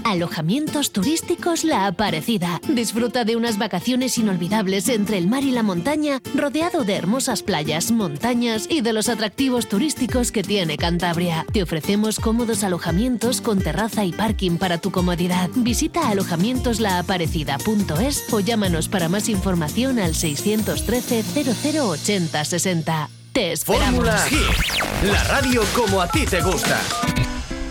Alojamientos turísticos La Aparecida. Disfruta de unas vacaciones inolvidables entre el mar y la montaña, rodeado de hermosas playas, montañas y de los atractivos turísticos que tiene Cantabria. Te ofrecemos cómodos alojamientos con terraza y parking para tu comodidad. Visita alojamientoslaaparecida.es o llámanos para más información al 613 0080 60. Te esperamos. Fórmula Hit, la radio como a ti te gusta.